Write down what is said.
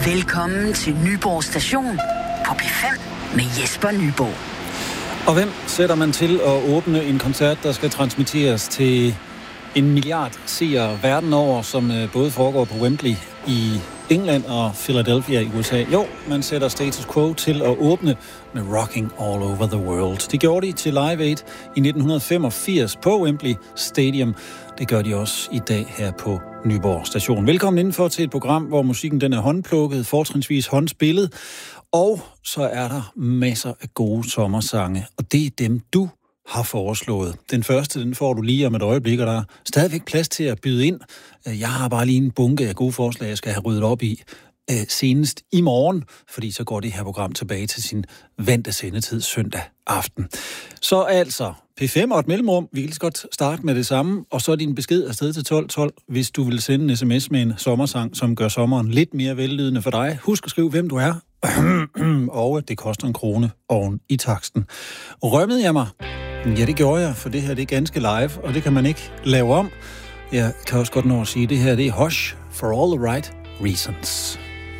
Velkommen til Nyborg Station på P5 med Jesper Nyborg. Og hvem sætter man til at åbne en koncert, der skal transmitteres til 1 milliard seere verden over, som både foregår på Wembley i England og Philadelphia i USA? Jo, man sætter Status Quo til at åbne med Rocking All Over the World. Det gjorde de til Live Aid i 1985 på Wembley Stadium. Det gør de også i dag her på Nyborg Station. Velkommen indenfor til et program, hvor musikken den er håndplukket, fortrinsvis håndspillet. Og så er der masser af gode sommersange, og det er dem, du har foreslået. Den første, den får du lige om et øjeblik, og der er stadigvæk plads til at byde ind. Jeg har bare lige en bunke af gode forslag, jeg skal have ryddet op i senest i morgen, fordi så går det her program tilbage til sin vante sendetid søndag aften. Så altså, P5 og et mellemrum, vi kan lige godt starte med det samme, og så er din besked afsted til 1212, hvis du vil sende en sms med en sommersang, som gør sommeren lidt mere vellydende for dig. Husk at skrive, hvem du er, og at det koster 1 krone oven i taksten. Rømmede jeg mig? Ja, det gjorde jeg, for det her det er ganske live, og det kan man ikke lave om. Jeg kan også godt nå at sige, at det her det er Hush for all the right reasons.